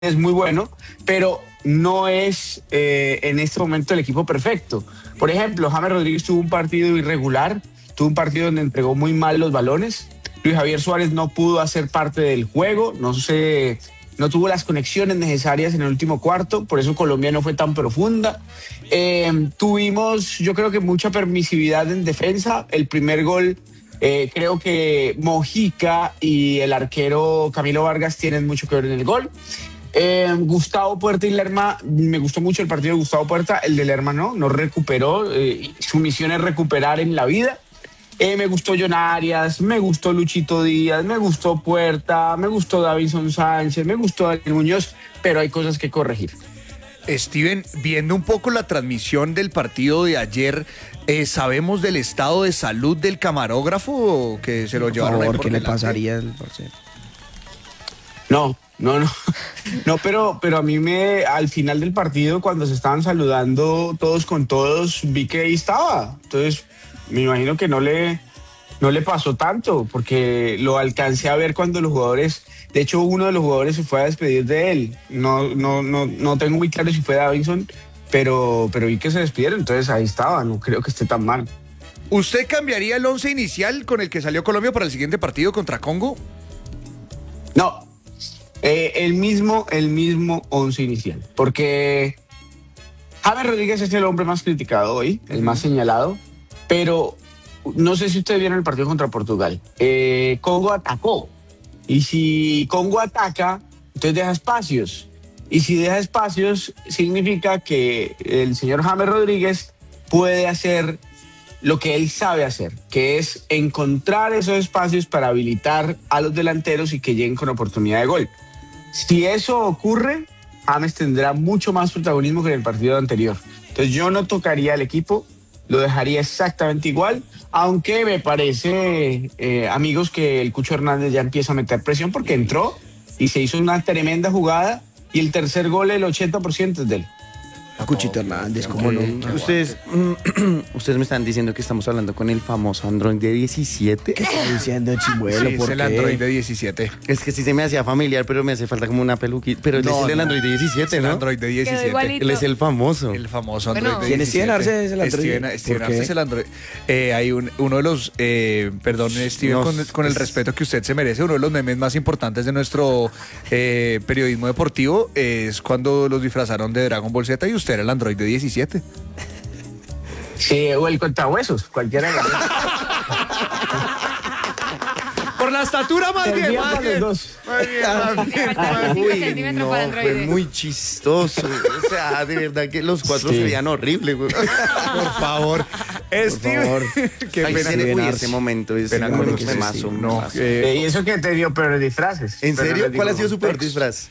es muy bueno, pero no es en este momento el equipo perfecto. Por ejemplo, James Rodríguez tuvo un partido irregular, tuvo un partido donde entregó muy mal los balones. Luis Javier Suárez no pudo hacer parte del juego, no tuvo las conexiones necesarias en el último cuarto, por eso Colombia no fue tan profunda. Tuvimos, yo creo que mucha permisividad en defensa. El primer gol, creo que Mojica y el arquero Camilo Vargas tienen mucho que ver en el gol. Gustavo Puerta y Lerma, me gustó mucho el partido de Gustavo Puerta, el de Lerma no recuperó, su misión es recuperar en la vida. Me gustó John Arias, me gustó Luchito Díaz, me gustó Puerta, me gustó Davinson Sánchez, me gustó Daniel Muñoz, pero hay cosas que corregir. Steven, viendo un poco la transmisión del partido de ayer, ¿sabemos del estado de salud del camarógrafo que se lo llevaron ahí por ¿Qué le delante? pasaría al parcero? No, pero a mí al final del partido, cuando se estaban saludando todos con todos, vi que ahí estaba. Entonces, me imagino que no le pasó tanto, porque lo alcancé a ver cuando los jugadores, de hecho, uno de los jugadores se fue a despedir de él. No tengo muy claro si fue Davinson, pero vi que se despidieron, entonces ahí estaba, no creo que esté tan mal. ¿Usted cambiaría el 11 inicial con el que salió Colombia para el siguiente partido contra Congo? No, el mismo 11 inicial, porque James Rodríguez es el hombre más criticado hoy, el más señalado, pero no sé si ustedes vieron el partido contra Portugal. Congo atacó, y si Congo ataca, entonces deja espacios, y si deja espacios, significa que el señor James Rodríguez puede hacer lo que él sabe hacer, que es encontrar esos espacios para habilitar a los delanteros y que lleguen con oportunidad de gol. Si eso ocurre, James tendrá mucho más protagonismo que en el partido anterior. Entonces yo no tocaría al equipo, lo dejaría exactamente igual, aunque me parece, amigos, que el Cucho Hernández ya empieza a meter presión porque entró y se hizo una tremenda jugada y el tercer gol, el 80% es de él. Cuchito Hernández, ¿cómo no? Ustedes me están diciendo que estamos hablando con el famoso Android de 17. ¿Qué está diciendo, chimuelo? Sí, es ¿Por el qué? Android de 17. Es que sí se me hacía familiar, pero me hace falta como una peluquita. Pero él es el Android de 17, El ¿no? Android de Quedó 17. igualito. Él es el famoso. El famoso Bueno. Android de ¿Quién es 17. Steven Arce? Es el Android. Steven ¿Por Arce qué? es el Android. Hay uno de los, perdón, Steven, No, con el respeto que usted se merece, uno de los memes más importantes de nuestro periodismo deportivo es cuando los disfrazaron de Dragon Ball Z y usted era el Android de 17. Sí, o el contahuesos, cualquiera de los dos. Por la estatura más bien, Servían más para bien. los dos. Más bien, más bien. Faltaban 5 Uy, centímetros no, para fue Android. muy chistoso. O sea, de verdad que los cuatro Sí. serían horribles, güey. Por favor. Steven, favor. qué Ay, pena. uy, ese momento es Pena uno con de usted, los más sí. un- No, más- Y eso que te dio peores disfraces. ¿En Pero serio? les ¿Cuál ha digo, sido su peor Tex, disfraz?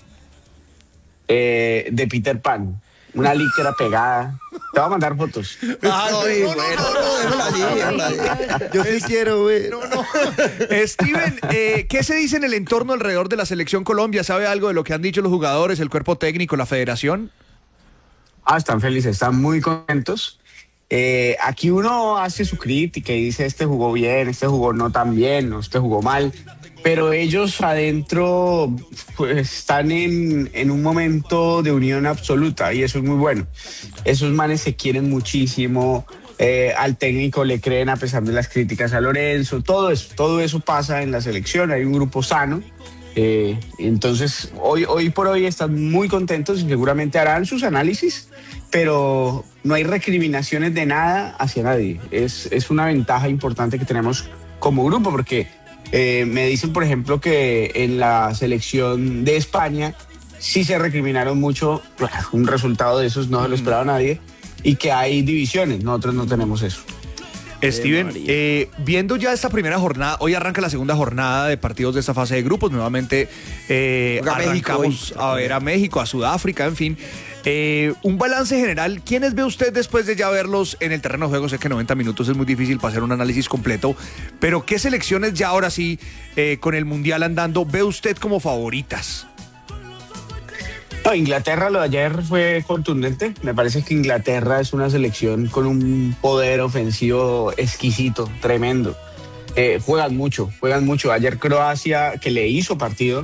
de Peter Pan. Una licra pegada. Te voy a mandar fotos. Ay, bueno, déjalo así, déjalo así. Yo sí quiero, güey. Steven, ¿qué se dice en el entorno alrededor de la selección Colombia? ¿Sabe algo de lo que han dicho los jugadores, el cuerpo técnico, la federación? Están felices, están muy contentos. Aquí uno hace su crítica y dice, este jugó bien, este jugó no tan bien, o este jugó mal. Pero ellos adentro pues, están en un momento de unión absoluta y eso es muy bueno. Esos manes se quieren muchísimo, al técnico le creen a pesar de las críticas a Lorenzo, todo eso pasa en la selección, hay un grupo sano. Entonces, hoy por hoy están muy contentos y seguramente harán sus análisis, pero no hay recriminaciones de nada hacia nadie. Es una ventaja importante que tenemos como grupo porque me dicen, por ejemplo, que en la selección de España sí se recriminaron mucho, un resultado de esos no se lo esperaba nadie, y que hay divisiones, nosotros no tenemos eso. Steven, viendo ya esta primera jornada, hoy arranca la segunda jornada de partidos de esta fase de grupos, nuevamente Juega México arrancamos hoy. a ver a México, a Sudáfrica, en fin. Un balance general, ¿quiénes ve usted después de ya verlos en el terreno de juego? Sé que 90 minutos es muy difícil para hacer un análisis completo, pero ¿qué selecciones ya ahora sí, con el Mundial andando, ve usted como favoritas? No, Inglaterra, lo de ayer fue contundente. Me parece que Inglaterra es una selección con un poder ofensivo exquisito, tremendo. Juegan mucho. Ayer Croacia, que le hizo partido,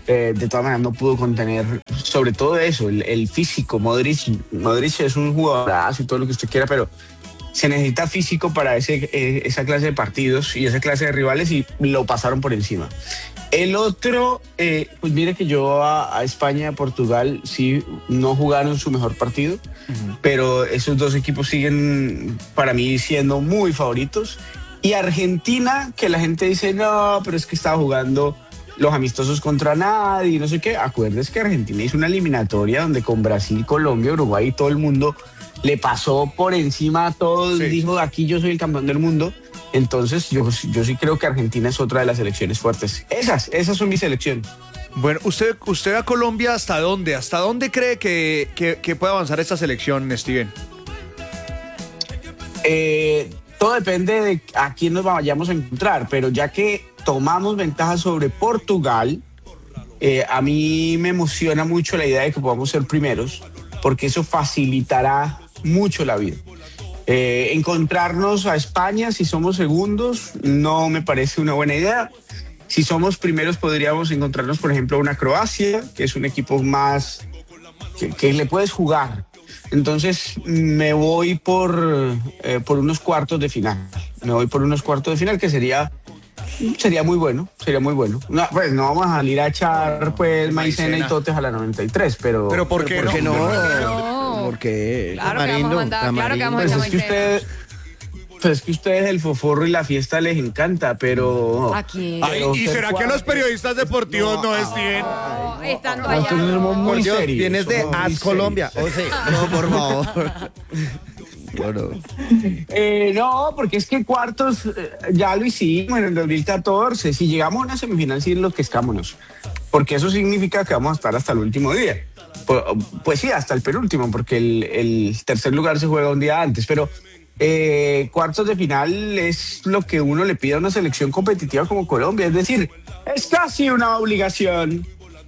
de todas maneras no pudo contener, sobre todo eso, el físico. Modric es un jugadorazo y todo lo que usted quiera, pero se necesita físico para esa clase de partidos y esa clase de rivales, y lo pasaron por encima. El otro, pues mire que yo a España y a Portugal sí no jugaron su mejor partido, pero esos dos equipos siguen para mí siendo muy favoritos. Y Argentina, que la gente dice, no, pero es que estaba jugando los amistosos contra nadie y no sé qué. Acuérdese que Argentina hizo una eliminatoria donde con Brasil, Colombia, Uruguay y todo el mundo le pasó por encima a todos, Sí. dijo, aquí yo soy el campeón del mundo. Entonces yo sí creo que Argentina es otra de las selecciones fuertes. Esas son mis selecciones. Bueno, usted a Colombia, ¿hasta dónde? ¿Hasta dónde cree que puede avanzar esta selección, Steven? Todo depende de a quién nos vayamos a encontrar, pero ya que tomamos ventaja sobre Portugal, a mí me emociona mucho la idea de que podamos ser primeros, porque eso facilitará mucho la vida. Encontrarnos a España si somos segundos no me parece una buena idea. Si somos primeros podríamos encontrarnos, por ejemplo, a una Croacia, que es un equipo más que le puedes jugar. Entonces me voy por unos cuartos de final. Me voy por unos cuartos de final que sería muy bueno, No, pues no vamos a salir a echar pues maicena y totes a la 93, pero... ¿Pero por qué no? No. ¿Por qué? Claro que vamos a mandar, claro que vamos a Pues echar es que maicena. pues es que ustedes el foforro y la fiesta les encanta, pero... Aquí. Ay, ¿y será que a los periodistas deportivos no, Steven? No, estando Nosotros allá. somos muy Por Dios, serios. vienes de somos muy AS serios. Colombia. O sea, no, por favor. Bueno, No, porque es que cuartos ya lo hicimos en el 2014. Si llegamos a una semifinal, sí enloquezcámonos. Porque eso significa que vamos a estar hasta el último día. Pues sí, hasta el penúltimo, porque el tercer lugar se juega un día antes. Pero cuartos de final es lo que uno le pide a una selección competitiva como Colombia. Es decir, es casi una obligación.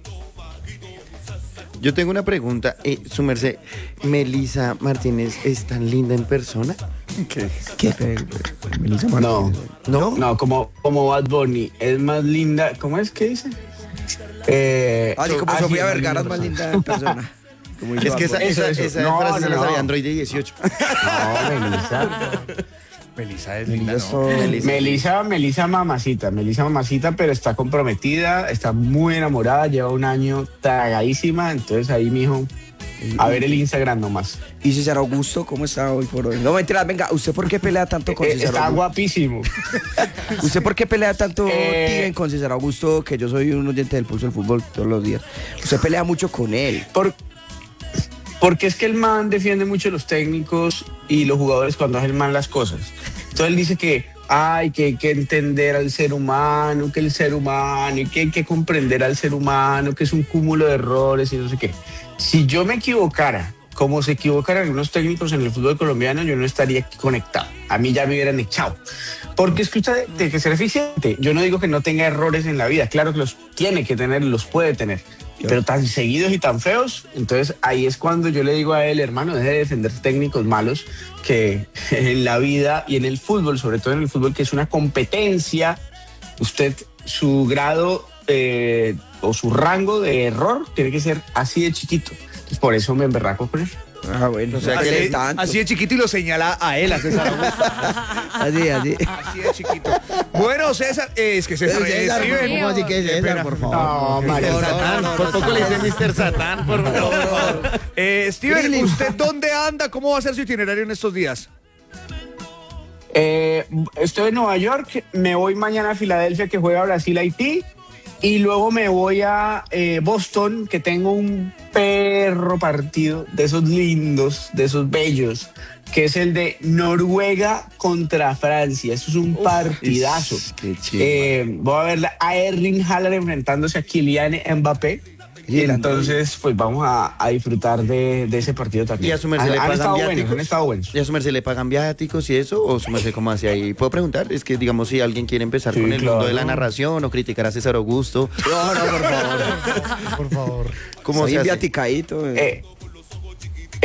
yo tengo una pregunta. Su merced, ¿Melissa Martínez es tan linda en persona? ¿Qué? Melissa No, ¿No? no, como Bad Bunny. Es más linda. ¿Cómo es que dice? Como sí, Sofía es Vergara es más linda en persona. Como dice Es que Bad esa Bunny. esa No, frase se la no. sabía Android de 18. No, Melissa. Melissa es linda, ¿no? Eso- Melissa mamacita, pero está comprometida, está muy enamorada, lleva un año tragadísima, entonces ahí, mijo, a ver el Instagram nomás. ¿Y César Augusto cómo está hoy por hoy? No, mentira, venga, ¿usted por qué pelea tanto con César Está Augusto? guapísimo. ¿Usted por qué pelea tanto Eh, con César Augusto, que yo soy un oyente del Pulso del Fútbol todos los días? Usted pelea mucho con él. Porque es que el man defiende mucho a los técnicos y los jugadores cuando hacen mal las cosas. Entonces él dice que hay que entender al ser humano, que el ser humano, y que hay que comprender al ser humano, que es un cúmulo de errores y no sé qué. Si yo me equivocara, como se equivocan algunos técnicos en el fútbol colombiano, yo no estaría aquí conectado. A mí ya me hubieran echado. Porque es que usted tiene que ser eficiente. Yo no digo que no tenga errores en la vida, claro que los tiene que tener, los puede tener, pero tan seguidos y tan feos. Entonces ahí es cuando yo le digo a él, hermano, deje de defender técnicos malos, que en la vida y en el fútbol, sobre todo en el fútbol, que es una competencia, usted, su grado o su rango de error tiene que ser así de chiquito. Entonces por eso me emberraco con él. Ah, bueno, o sea que Así, le tanto. así de chiquito y lo señala a él, a César Augusto. Así. Así de chiquito. Bueno, César, es que César, César, Steven. ¿cómo así que es Qué César, pena. por favor? No, María Satán. Por poco le dicen Mr. Satán, por favor. Steven, Krillin. ¿usted dónde anda? ¿Cómo va a ser su itinerario en estos días? Estoy en Nueva York, me voy mañana a Filadelfia que juega Brasil-Haití y luego me voy a Boston, que tengo un perro partido de esos lindos, de esos bellos, que es el de Noruega contra Francia. Eso es un partidazo. Qué chido. Voy a ver a Erling Haaland enfrentándose a Kylian Mbappé. Y entonces, pues vamos a disfrutar de ese partido también. ¿Y a su merced le han pagan estado buenos, viáticos? han estado buenos. ¿Y a su merced le pagan viáticos y eso? ¿O su merced cómo hace ahí? ¿Puedo preguntar? Es que, digamos, si alguien quiere empezar Sí, con el mundo de la claro. narración o criticar a César Augusto. No, por favor. ¿Cómo Soy se hace? viaticadito.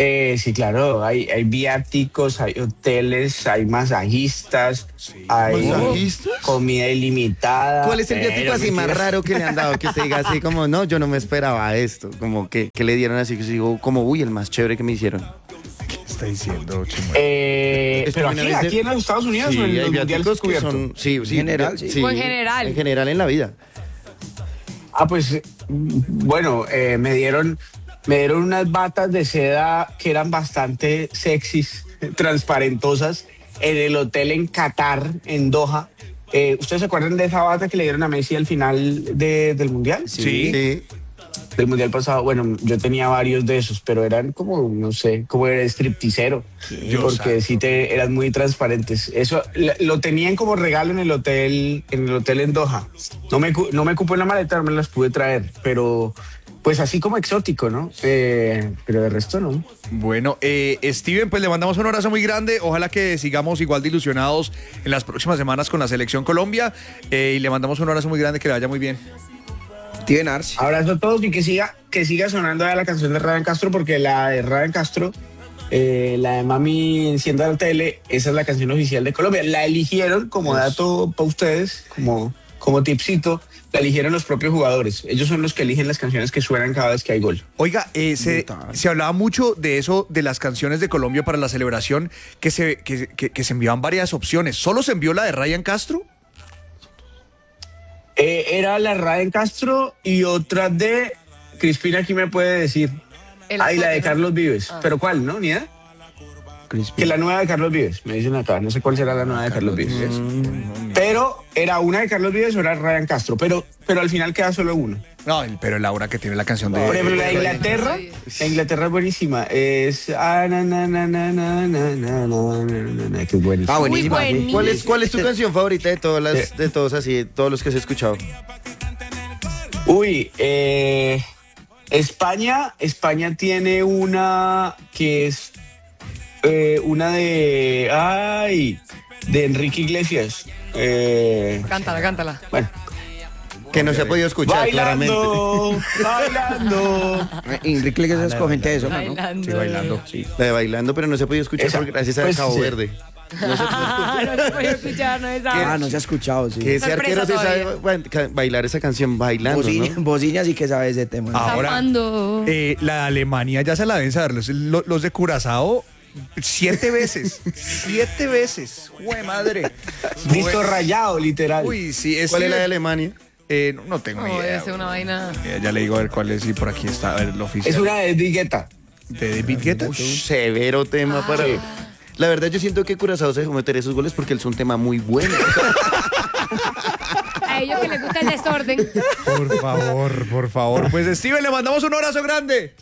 Sí, claro, hay viáticos, hay hoteles, hay masajistas, hay ¿Masajistas? comida ilimitada. ¿Cuál es el viático así más raro que le han dado? Que usted diga así como, no, yo no me esperaba esto. Como que le dieron así, que digo, como, uy, el más chévere que me hicieron. ¿Qué está diciendo, Chimuelo? Pero primera vez aquí en los Estados Unidos Sí, o en hay los mundiales viáticos que descubiertos. son, sí, En general, sí. O en general. En general en la vida. Pues bueno, me dieron unas batas de seda que eran bastante sexys, transparentosas, en el hotel en Qatar, en Doha. ¿Ustedes se acuerdan de esa bata que le dieron a Messi al final del Mundial? Sí. Del Mundial pasado. Bueno, yo tenía varios de esos, pero eran como, no sé, como era stripticero, Dios porque sí eran muy transparentes. Eso lo tenían como regalo en el hotel en Doha. No me cupo en la maleta, no me las pude traer, pero pues así como exótico, ¿no? Pero de resto no. Bueno, Steven, pues le mandamos un abrazo muy grande. Ojalá que sigamos igual de ilusionados en las próximas semanas con la Selección Colombia. Y le mandamos un abrazo muy grande, que le vaya muy bien. Steven Arce. Abrazo a todos y que siga sonando la canción de Ryan Castro, porque la de Ryan Castro, la de Mami Encienda la Tele, esa es la canción oficial de Colombia. La eligieron como dato para ustedes, como tipcito, la eligieron los propios jugadores. Ellos son los que eligen las canciones que suenan cada vez que hay gol. Oiga, se hablaba mucho de eso, de las canciones de Colombia para la celebración, que se enviaban varias opciones. ¿Solo se envió la de Ryan Castro? Era la Ryan Castro y otra de Crispina, aquí me puede decir. El Ay, la de azote, ¿no? Carlos Vives. ¿Pero cuál, no? ¿Ni idea? Que la nueva de Carlos Vives, me dicen acá. No sé cuál será la nueva de Carlos Vives. Pero era una de Carlos Vives o era Ryan Castro. Pero al final queda solo uno. No, pero Laura, que tiene la canción de... Por ejemplo, la de Inglaterra. La Inglaterra es buenísima. Es... na, na, na, na, na, na, na, na, na, que es buenísima. Buenísima. Muy sí. buenísima. ¿Cuál es tu canción favorita de todas de todos así, de todos los que has escuchado? Uy, España tiene una que es una de Enrique Iglesias. Cántala. Bueno, Que no se ha podido escuchar claramente. bailando. Enrique Iglesias con gente de eso, ¿no? Bailando. Sí, bailando. Sí. La de bailando, pero no se ha podido escuchar Esa, porque gracias a pues, Cabo sí. Verde. No se puede escuchar, no es No se ha escuchado, sí. Que ese Sorpresa arquero se sabe todavía. bailar esa canción bailando, ¿no? Bocina sí que sabe ese tema. Ahora, Zafando. la de Alemania ya se la deben saber. Los de Curazao, 7 veces. 7 veces. ¡Jue madre! Disco rayado, literal. Uy, sí. ¿Cuál es la de Alemania? No tengo ni No, idea. debe ser una vaina. Ya le digo a ver cuál es y por aquí está. A ver, lo oficial. Es una de Digueta. ¿De David Guetta? Severo tema para... Sí. La verdad, yo siento que Curazao se dejó meter esos goles porque es un tema muy bueno. A ellos que les gusta el desorden. Por favor. Pues Steven, le mandamos un abrazo grande.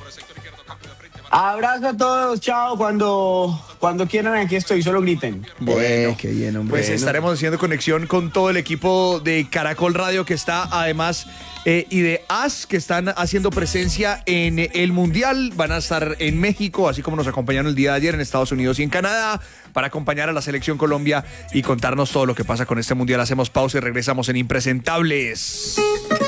Abrazo a todos, chao. Cuando quieran, aquí estoy, solo griten. Bueno, qué bien, hombre. Pues estaremos haciendo conexión con todo el equipo de Caracol Radio, que está además, y de AS, que están haciendo presencia en el Mundial. Van a estar en México, así como nos acompañaron el día de ayer en Estados Unidos y en Canadá, para acompañar a la Selección Colombia y contarnos todo lo que pasa con este Mundial. Hacemos pausa y regresamos en Impresentables.